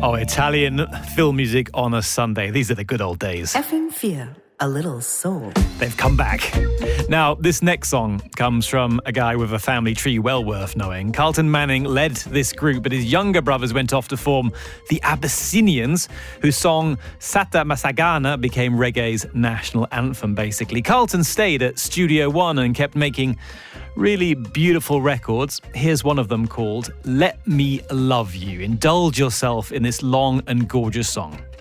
Oh, Italian film music on a Sunday. These are the good old days. FM4, a little soul. They've come back. Now, this next song comes from a guy with a family tree well worth knowing. Carlton Manning led this group, but his younger brothers went off to form the Abyssinians, whose song Sata Masagana became reggae's national anthem, basically. Carlton stayed at Studio One and kept making really beautiful records. Here's one of them called Let Me Love You. Indulge yourself in this long and gorgeous song.